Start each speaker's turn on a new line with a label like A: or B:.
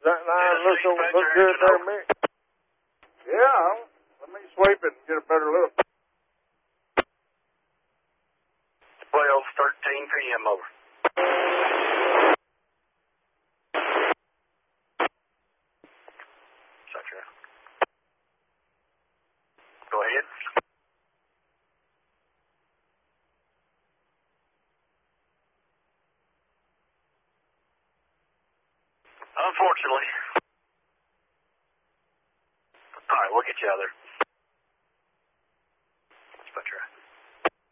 A: That line look good there, Mick. Yeah, let me sweep it and get a better look.
B: 12:13 p.m. over. Gotcha. Go ahead. Unfortunately. All right, we'll get you out there.